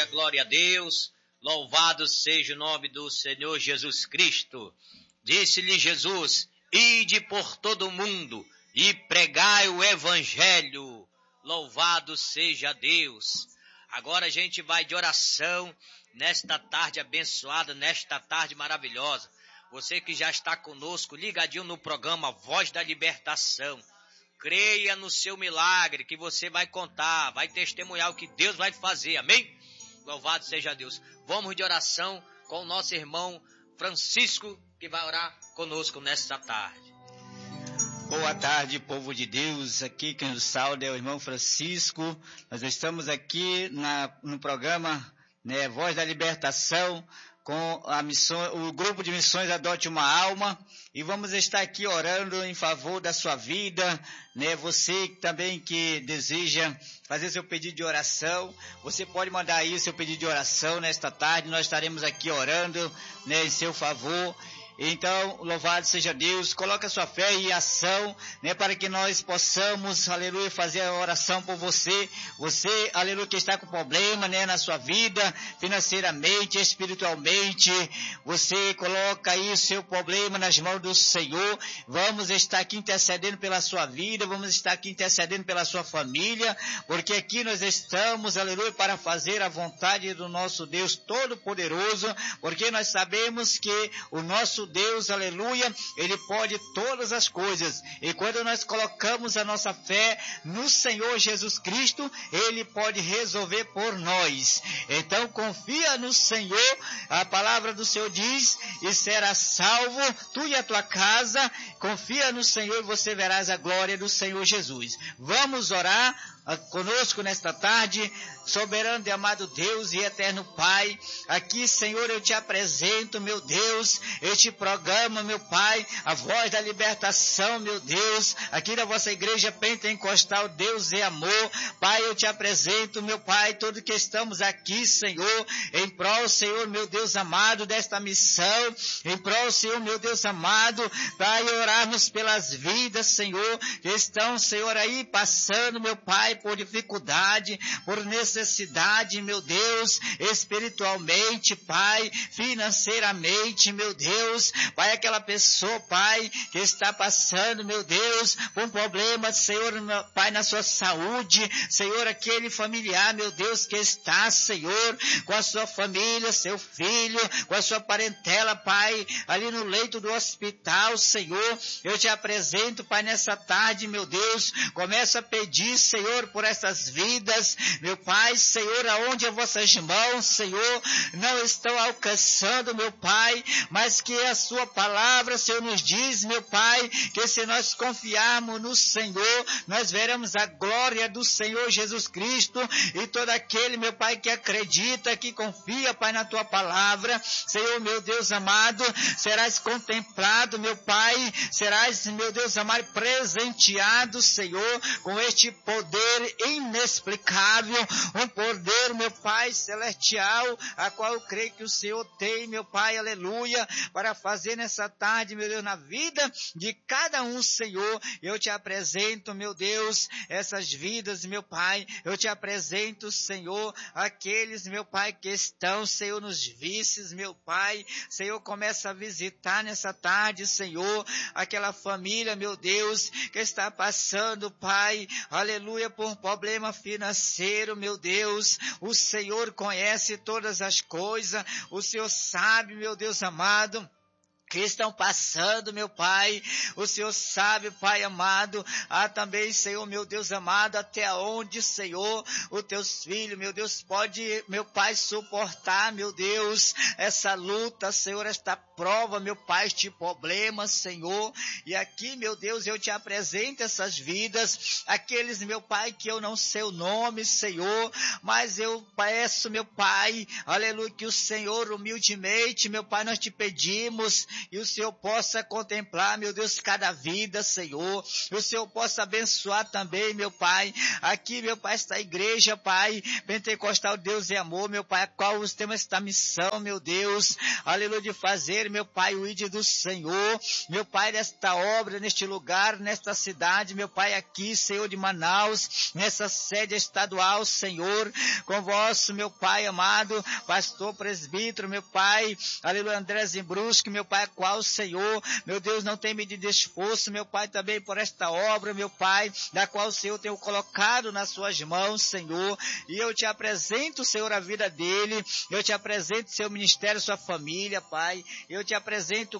Aleluia, glória a Deus. Louvado seja o nome do Senhor Jesus Cristo. Disse-lhe Jesus: ide por todo o mundo e pregai o evangelho. Louvado seja Deus. Agora a gente vai de oração nesta tarde abençoada, nesta tarde maravilhosa. Você que já está conosco, ligadinho no programa Voz da Libertação. Creia no seu milagre que você vai contar, vai testemunhar o que Deus vai fazer, amém? Louvado seja Deus. Vamos de oração com o nosso irmão Francisco, que vai orar conosco nesta tarde. Boa tarde, povo de Deus. Aqui quem nos saúda é o irmão Francisco. Nós estamos aqui no programa Voz da Libertação, com o grupo de missões Adote uma Alma, e vamos estar aqui orando em favor da sua vida, você também que deseja fazer seu pedido de oração, você pode mandar aí o seu pedido de oração nesta tarde, nós estaremos aqui orando, em seu favor. Então, louvado seja Deus, coloque a sua fé em ação, para que nós possamos, aleluia, fazer a oração por você, aleluia, que está com problema, na sua vida, financeiramente, espiritualmente, você coloca aí o seu problema nas mãos do Senhor, vamos estar aqui intercedendo pela sua vida, vamos estar aqui intercedendo pela sua família, porque aqui nós estamos, aleluia, para fazer a vontade do nosso Deus Todo-Poderoso, porque nós sabemos que o nosso Deus, aleluia, Ele pode todas as coisas, e quando nós colocamos a nossa fé no Senhor Jesus Cristo, Ele pode resolver por nós. Então confia no Senhor, a palavra do Senhor diz, e serás salvo, tu e a tua casa, confia no Senhor e você verás a glória do Senhor Jesus. Vamos orar conosco nesta tarde, soberano e amado Deus e eterno Pai. Aqui, Senhor, eu te apresento, meu Deus, este programa, meu Pai, a Voz da Libertação, meu Deus, aqui da vossa igreja pentecostal, Deus é amor. Pai, eu te apresento, meu Pai, tudo que estamos aqui, Senhor, em prol, Senhor, meu Deus amado, desta missão, em prol, Senhor, meu Deus amado, Pai, orarmos pelas vidas, Senhor, que estão, Senhor, aí passando, meu Pai, por dificuldade, por necessidade, meu Deus, espiritualmente, Pai, financeiramente, meu Deus, Pai, aquela pessoa, Pai, que está passando, meu Deus, por problemas, Senhor, meu Pai, na sua saúde, Senhor, aquele familiar, meu Deus, que está, Senhor, com a sua família, seu filho, com a sua parentela, Pai, ali no leito do hospital, Senhor, eu te apresento, Pai, nessa tarde, meu Deus, começa a pedir, Senhor, por essas vidas, meu Pai, Senhor, aonde as vossas mãos, Senhor, não estão alcançando, meu Pai, mas que a sua palavra, Senhor, nos diz, meu Pai, que se nós confiarmos no Senhor, nós veremos a glória do Senhor Jesus Cristo, e todo aquele, meu Pai, que acredita, que confia, Pai, na tua palavra, Senhor, meu Deus amado, serás contemplado, meu Pai, serás, meu Deus amado, presenteado, Senhor, com este poder inexplicável, um poder, meu Pai, celestial, a qual eu creio que o Senhor tem, meu Pai, aleluia, para fazer nessa tarde, meu Deus, na vida de cada um, Senhor. Eu te apresento, meu Deus, essas vidas, meu Pai, eu te apresento, Senhor, aqueles, meu Pai, que estão, Senhor, nos vícios, meu Pai, Senhor, começa a visitar nessa tarde, Senhor, aquela família, meu Deus, que está passando, Pai, aleluia, por um problema financeiro, meu Deus, o Senhor conhece todas as coisas, o Senhor sabe, meu Deus amado, que estão passando, meu Pai, o Senhor sabe, Pai amado, também, Senhor, meu Deus amado, até onde, Senhor, os teus filhos, meu Deus, pode, meu Pai, suportar, meu Deus, essa luta, Senhor, esta prova, meu Pai, este problema, Senhor, e aqui, meu Deus, eu te apresento essas vidas, aqueles, meu Pai, que eu não sei o nome, Senhor, mas eu peço, meu Pai, aleluia, que o Senhor, humildemente, meu Pai, nós te pedimos, e o Senhor possa contemplar, meu Deus, cada vida, Senhor, e o Senhor possa abençoar também, meu Pai, aqui, meu Pai, esta igreja, Pai, Pentecostal Deus e Amor, meu Pai, a qual os temos esta missão, meu Deus, aleluia, de fazer, meu Pai, o ID do Senhor, meu Pai, desta obra, neste lugar, nesta cidade, meu Pai, aqui, Senhor, de Manaus, nessa sede estadual, Senhor, com vosso, meu Pai amado, pastor, presbítero, meu Pai, aleluia, André Zimbruschi, meu Pai, a qual, Senhor, meu Deus, não tem medido esforço, meu Pai, também por esta obra, meu Pai, da qual o Senhor tem colocado nas suas mãos, Senhor, e eu te apresento, Senhor, a vida dele, eu te apresento seu ministério, sua família, Pai, eu te apresento